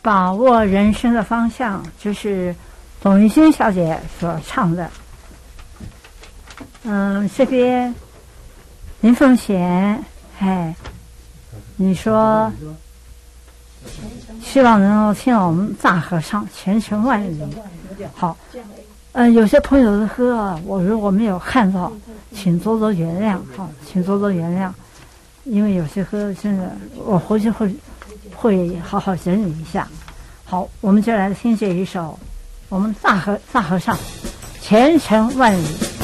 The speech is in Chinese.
把握人生的方向，就是董玉欣小姐所唱的。这边林凤贤，你说希望能够听到我们大合唱前程万里。好，有些朋友的歌啊，我如果没有看到，请多多原谅，请多多原谅，因为有些歌真的，我回去会好好整理一下。好，我们就来听这一首，我们大合唱前程万里。